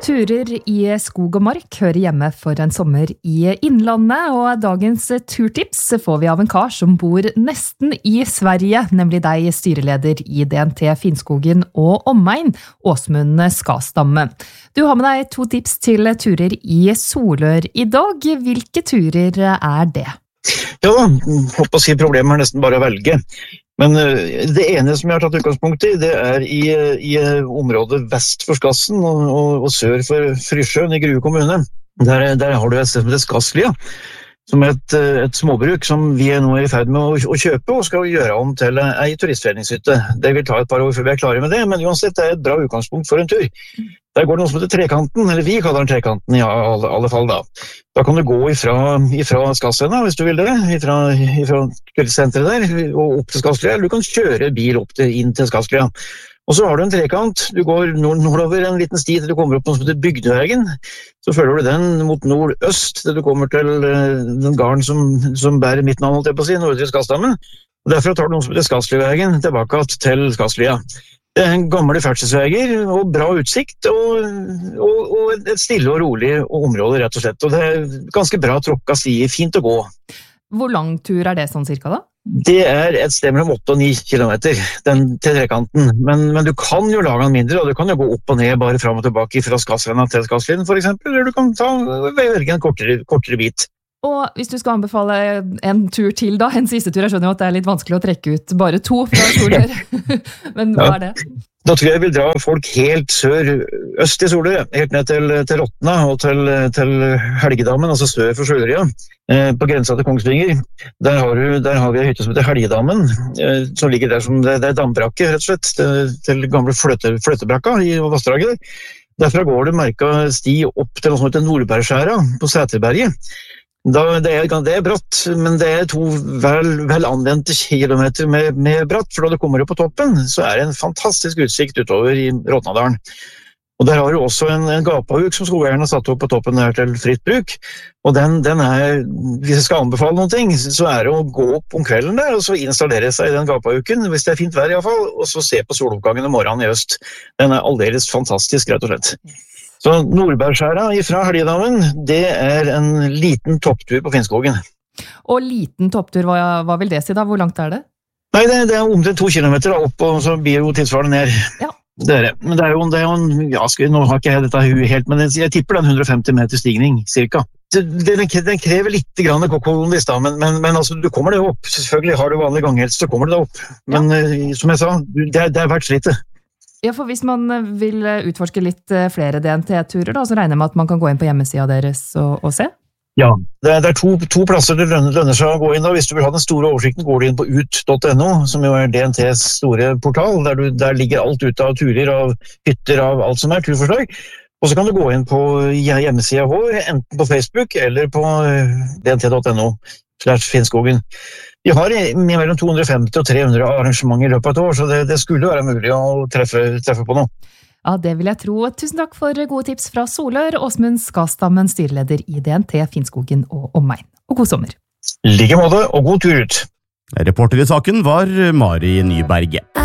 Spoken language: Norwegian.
Turer i skog og mark hører hjemme for en sommer i Innlandet, og dagens turtips får vi av en kar som bor nesten i Sverige, nemlig deg, styreleder i DNT Finnskogen og omegn, Åsmund Skastamme. Du har med deg 2 tips til turer i Solør i dag. Hvilke turer er det? Ja, håper å si problemet er nesten bare å velge. Men det ene som jeg har tatt utgangspunkt i, det er i området vest for Skassen og sør for Frysjøen i Grue kommune. Der har du et sted som heter Skasslia, som er et småbruk som vi nå er i ferd med å kjøpe og skal gjøre om til en turistforeningshytte. Det vil ta et par år før vi er klare med det, men uansett det er et bra utgangspunkt for en tur. Der går det noe som heter Trekanten, eller vi kaller den Trekanten i alle fall da. Da kan du gå ifra Skassena, hvis du vil det, ifra turistsenteret der, og opp til Skasslia, eller du kan kjøre bil inn til Skasslia. Og så har du en trekant, du går nordover en liten sti til du kommer opp noe som heter Bygdøyvegen, så følger du den mot nordøst til du kommer til den garden som bærer mitt navn, holdt jeg på å si, Nordre Skassdammen. Og derfra tar du noe som heter Skassliavegen tilbake til Skasslia. Det er gamle ferdselsveier og bra utsikt og et stille og rolig område rett og slett. Og det er ganske bra tråkka stier, fint å gå. Hvor lang tur er det sånn cirka da? Det er et sted mellom 8 og 9 kilometer til trekanten, men du kan jo lage den mindre, og du kan jo gå opp og ned bare fram og tilbake fra Skassena til Skasslien for eksempel, eller du kan velge en kortere bit. Og hvis du skal anbefale en tur til da, en siste tur, jeg skjønner jo at det er litt vanskelig å trekke ut bare 2 fra Solør, men hva er det? Da tror jeg vil dra folk helt øst i Solør, helt ned til Rottna og til Helgedammen, altså sør for Søløya, på grensa til Kongsvinger. Der har vi en hytte som heter Helgedammen, som ligger der som det er dambrakke, rett og slett, til gamle fløtebrakka i Vassdraget. Derfra går det merket sti opp til noe som heter Nordbergskjæra på Sæterberget. Det er bratt, men det er 2 vel anvendte kilometer med bratt, for da du kommer opp på toppen, så er det en fantastisk utsikt utover i Rottnadalen. Og der har du også en gapahuk som skogeierne har satt opp på toppen der til fritt bruk, og den er, hvis jeg skal anbefale noen ting, så er det å gå opp om kvelden der, og så installere seg i den gapahuken, hvis det er fint vær i hvert fall, og så se på soloppgangen om morgenen i øst. Den er aldeles fantastisk, rett og slett. Så Nordbergskjæra fra Helgedammen, det er en liten topptur på Finnskogen. Og liten topptur, hva vil det si da? Hvor langt er det? Nei, det er omtrent 2 kilometer opp, og så blir jo tilsvarende ned. Ja. Det er det. Men det er jo nå har ikke jeg dette helt, men jeg tipper det er 150 meter stigning, cirka. Den krever litt grann kolonist da, men altså, du kommer det opp. Selvfølgelig har du vanlig ganghelst, så kommer det opp. Men som jeg sa, det er verdt slitet. Ja, for hvis man vil utforske litt flere DNT-turer da, så regner jeg med at man kan gå inn på hjemmesida deres og se? Ja, det er to plasser det lønner seg å gå inn da. Hvis du vil ha den store oversikten, går du inn på ut.no, som jo er DNTs store portal, der ligger alt ute av turer, av hytter, av alt som er turforslag. Og så kan du gå inn på hjemmesida vår, enten på Facebook eller på dnt.no/Finnskogen. Vi har mellom 250 og 300 arrangementer i løpet av et år, så det skulle være mulig å treffe på noe. Ja, det vil jeg tro. Tusen takk for gode tips fra Solør, Åsmund Skastammen, styreleder i DNT Finnskogen og omegn. Og god sommer. I like måte, og god tur ut. Reporter i saken var Mari Nyberget.